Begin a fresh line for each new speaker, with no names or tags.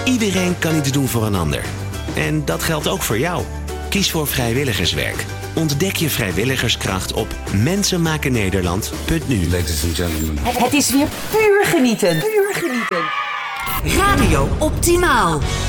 Iedereen kan iets doen voor een ander. En dat geldt ook voor jou. Kies voor vrijwilligerswerk. Ontdek je vrijwilligerskracht op mensenmakennederland.nu.
Ladies and gentlemen.
Het is weer puur genieten. Radio Optimaal.